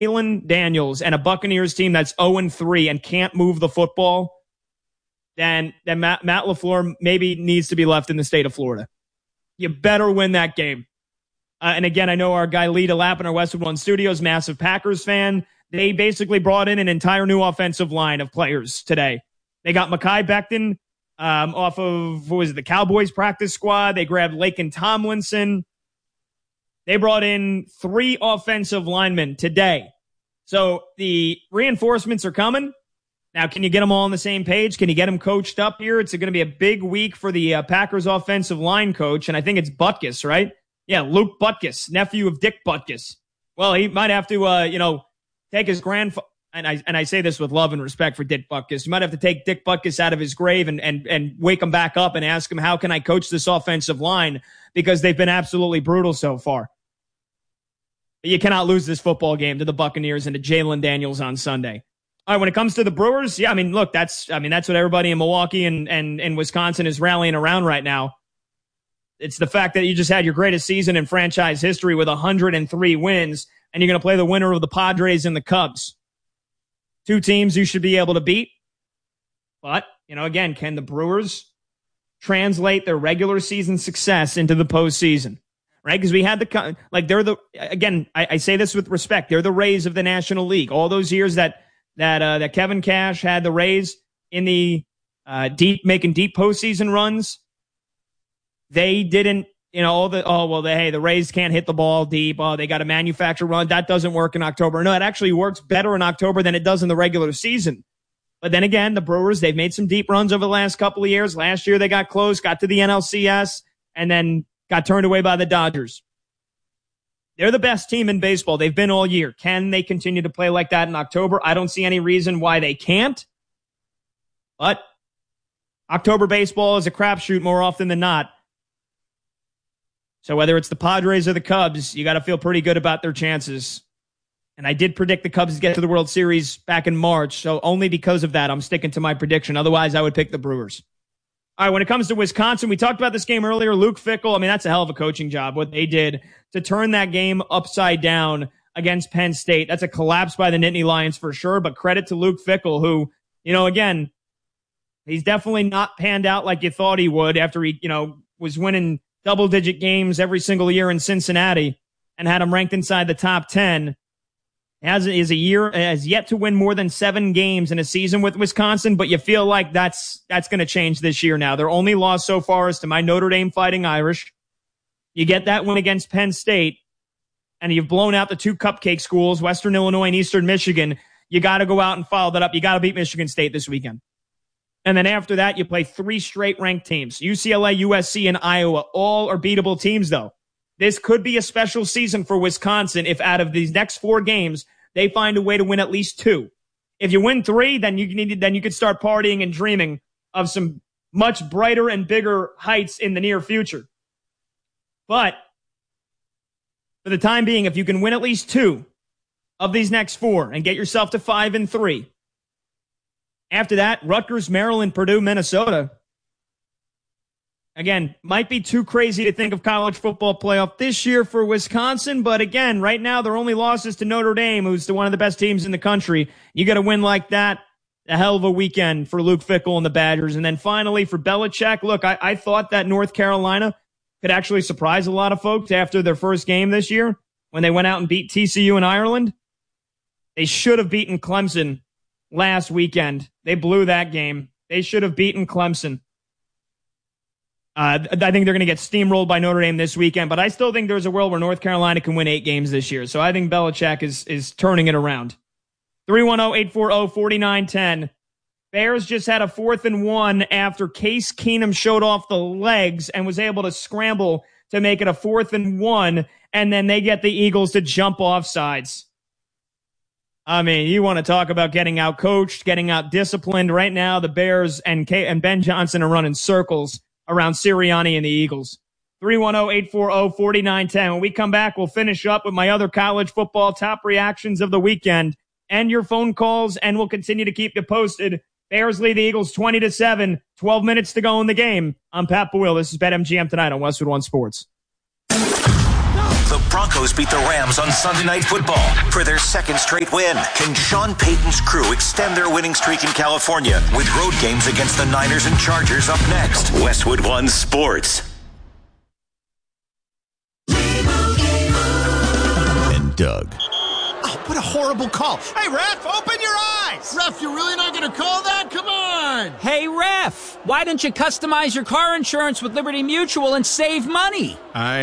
Jalen Daniels and a Buccaneers team that's 0-3 and can't move the football, then Matt LaFleur maybe needs to be left in the state of Florida. You better win that game. And again, I know our guy Lee DeLapp in our Westwood One Studios, massive Packers fan. They basically brought in an entire new offensive line of players today. They got Mekhi Becton off of, the Cowboys practice squad. They grabbed Laken Tomlinson. They brought in 3 offensive linemen today. So the reinforcements are coming. Now, can you get them all on the same page? Can you get them coached up here? It's going to be a big week for the Packers offensive line coach, and I think it's Butkus, right? Yeah, Luke Butkus, nephew of Dick Butkus. Well, he might have to, take his grandfather, and I say this with love and respect for Dick Butkus. You might have to take Dick Butkus out of his grave and wake him back up and ask him, how can I coach this offensive line? Because they've been absolutely brutal so far. But you cannot lose this football game to the Buccaneers and to Jalen Daniels on Sunday. All right, when it comes to the Brewers, yeah, look, that's what everybody in Milwaukee and Wisconsin is rallying around right now. It's the fact that you just had your greatest season in franchise history with 103 wins, and you're going to play the winner of the Padres and the Cubs. 2 teams you should be able to beat. But, again, can the Brewers translate their regular season success into the postseason? Right? Because we had I say this with respect, they're the Rays of the National League. All those years that Kevin Cash had the Rays in the making deep postseason runs, they didn't, the Rays can't hit the ball deep. Oh, they got to manufacture run. That doesn't work in October. No, it actually works better in October than it does in the regular season. But then again, the Brewers, they've made some deep runs over the last couple of years. Last year, they got close, got to the NLCS, and then got turned away by the Dodgers. They're the best team in baseball. They've been all year. Can they continue to play like that in October? I don't see any reason why they can't. But October baseball is a crapshoot more often than not. So whether it's the Padres or the Cubs, you got to feel pretty good about their chances. And I did predict the Cubs to get to the World Series back in March. So only because of that, I'm sticking to my prediction. Otherwise, I would pick the Brewers. All right, when it comes to Wisconsin, we talked about this game earlier. Luke Fickell, that's a hell of a coaching job, what they did to turn that game upside down against Penn State. That's a collapse by the Nittany Lions for sure, but credit to Luke Fickell, who, again, he's definitely not panned out like you thought he would after he, was winning double-digit games every single year in Cincinnati and had him ranked inside the top 10. Has yet to win more than 7 games in a season with Wisconsin, but you feel like that's going to change this year now. Their only loss so far is to my Notre Dame Fighting Irish. You get that win against Penn State, and you've blown out the 2 cupcake schools, Western Illinois and Eastern Michigan. You got to go out and follow that up. You got to beat Michigan State this weekend. And then after that, you play 3 straight ranked teams. UCLA, USC, and Iowa. All are beatable teams, though. This could be a special season for Wisconsin if out of these next 4 games, they find a way to win at least 2. If you win 3, then you could start partying and dreaming of some much brighter and bigger heights in the near future. But for the time being, if you can win at least 2 of these next 4 and get yourself to 5-3, after that, Rutgers, Maryland, Purdue, Minnesota. Again, might be too crazy to think of college football playoff this year for Wisconsin, but again, right now their only loss is to Notre Dame, who's one of the best teams in the country. You got to win like that. A hell of a weekend for Luke Fickell and the Badgers. And then finally for Belichick, look, I thought that North Carolina could actually surprise a lot of folks after their first game this year when they went out and beat TCU in Ireland. They should have beaten Clemson last weekend. They blew that game. They should have beaten Clemson. I think they're going to get steamrolled by Notre Dame this weekend, but I still think there's a world where North Carolina can win 8 games this year. So I think Belichick is turning it around. 310-840-4910. Bears just had a 4th and 1 after Case Keenum showed off the legs and was able to scramble to make it a 4th and 1, and then they get the Eagles to jump off sides. You want to talk about getting out coached, getting out disciplined. Right now, the Bears and Ben Johnson are running circles around Sirianni and the Eagles. 310-840-4910. When we come back, we'll finish up with my other college football top reactions of the weekend and your phone calls, and we'll continue to keep you posted. Bears lead the Eagles 20-7, 12 minutes to go in the game. I'm Pat Boyle. This is BetMGM Tonight on Westwood One Sports. The Broncos beat the Rams on Sunday Night Football for their second straight win. Can Sean Payton's crew extend their winning streak in California with road games against the Niners and Chargers up next? Westwood One Sports. And Doug. Oh, what a horrible call. Hey, ref, open your eyes. Ref, you're really not going to call that? Come on. Hey, ref, why don't you customize your car insurance with Liberty Mutual and save money?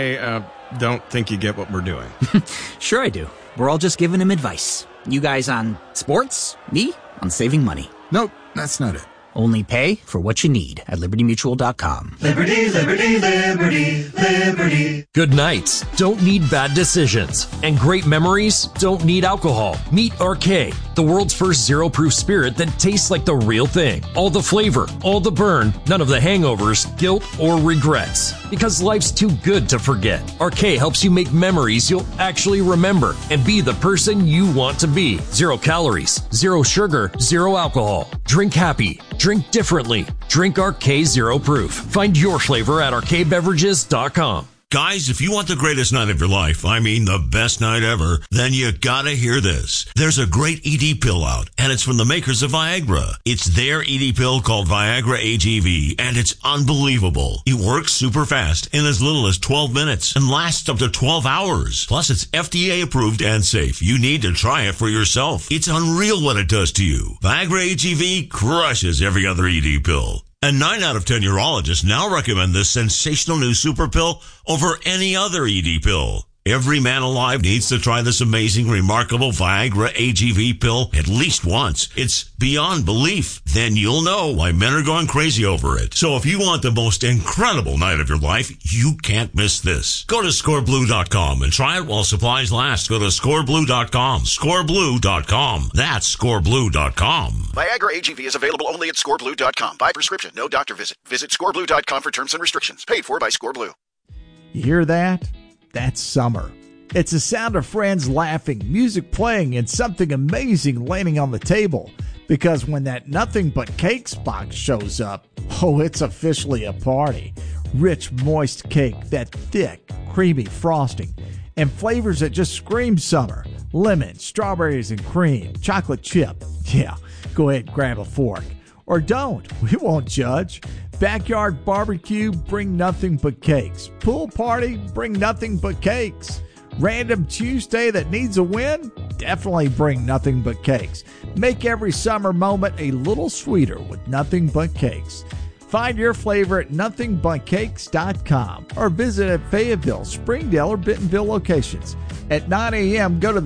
I don't think you get what we're doing. Sure I do. We're all just giving him advice. You guys on sports, me on saving money. Nope, that's not it. Only pay for what you need at libertymutual.com. Liberty, liberty, liberty, liberty. Good nights don't need bad decisions, and great memories don't need alcohol. Meet RK, the world's first zero-proof spirit that tastes like the real thing. All the flavor, all the burn, none of the hangovers, guilt, or regrets. Because life's too good to forget. RK helps you make memories you'll actually remember and be the person you want to be. 0 calories, 0 sugar, 0 alcohol. Drink happy. Drink differently. Drink RK Zero Proof. Find your flavor at rkbeverages.com. Guys, if you want the greatest night of your life, I mean the best night ever, then you gotta hear this. There's a great ED pill out, and it's from the makers of Viagra. It's their ED pill called Viagra AGV, and it's unbelievable. It works super fast in as little as 12 minutes and lasts up to 12 hours. Plus, it's FDA approved and safe. You need to try it for yourself. It's unreal what it does to you. Viagra AGV crushes every other ED pill. And 9 out of 10 urologists now recommend this sensational new super pill over any other ED pill. Every man alive needs to try this amazing, remarkable Viagra AGV pill at least once. It's beyond belief. Then you'll know why men are going crazy over it. So if you want the most incredible night of your life, you can't miss this. Go to scoreblue.com and try it while supplies last. Go to scoreblue.com. Scoreblue.com. That's scoreblue.com. Viagra AGV is available only at scoreblue.com. By prescription, no doctor visit. Visit scoreblue.com for terms and restrictions. Paid for by Scoreblue. You hear that? That's summer. It's the sound of friends laughing, music playing, and something amazing landing on the table. Because when that Nothing But Cakes box shows up, oh, it's officially a party. Rich, moist cake, that thick, creamy frosting, and flavors that just scream summer. Lemon, strawberries and cream, chocolate chip. Yeah, go ahead and grab a fork. Or don't. We won't judge. Backyard barbecue, bring Nothing But Cakes. Pool party, bring Nothing But Cakes. Random Tuesday that needs a win? Definitely bring Nothing But Cakes. Make every summer moment a little sweeter with Nothing But Cakes. Find your flavor at nothingbutcakes.com or visit at Fayetteville, Springdale, or Bentonville locations. At 9 a.m., go to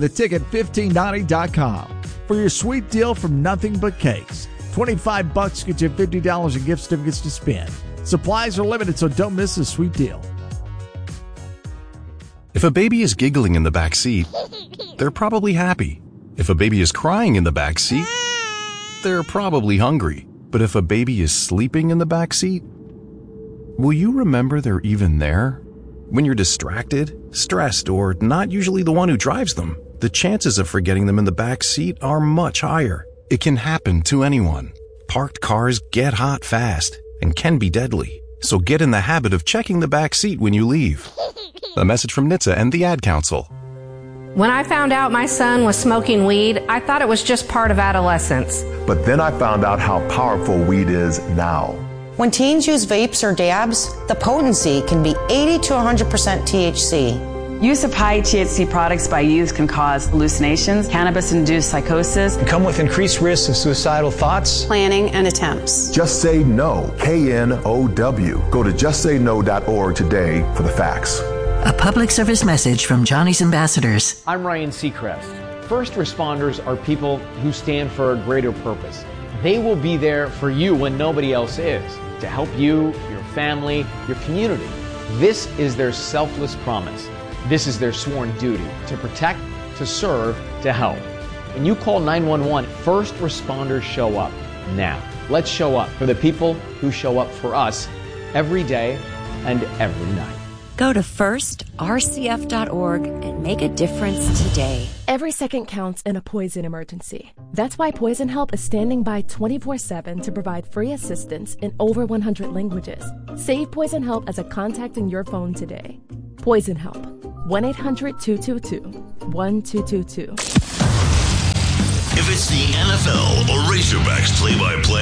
theticket1590.com for your sweet deal from Nothing But Cakes. $25 gets you $50 in gift certificates to spend. Supplies are limited, so don't miss this sweet deal. If a baby is giggling in the back seat, they're probably happy. If a baby is crying in the back seat, they're probably hungry. But if a baby is sleeping in the back seat, will you remember they're even there? When you're distracted, stressed, or not usually the one who drives them, the chances of forgetting them in the back seat are much higher. It can happen to anyone. Parked cars get hot fast and can be deadly. So get in the habit of checking the back seat when you leave. A message from NHTSA and the Ad Council. When I found out my son was smoking weed, I thought it was just part of adolescence. But then I found out how powerful weed is now. When teens use vapes or dabs, the potency can be 80 to 100% THC. Use of high THC products by youth can cause hallucinations, cannabis-induced psychosis, and come with increased risks of suicidal thoughts, planning, and attempts. Just Say No, KNOW. Go to justsayno.org today for the facts. A public service message from Johnny's Ambassadors. I'm Ryan Seacrest. First responders are people who stand for a greater purpose. They will be there for you when nobody else is, to help you, your family, your community. This is their selfless promise. This is their sworn duty, to protect, to serve, to help. When you call 911, first responders show up now. Let's show up for the people who show up for us every day and every night. Go to firstrcf.org and make a difference today. Every second counts in a poison emergency. That's why Poison Help is standing by 24/7 to provide free assistance in over 100 languages. Save Poison Help as a contact in your phone today. Poison Help. 1-800-222-1222. If it's the NFL or Razorbacks play-by-play,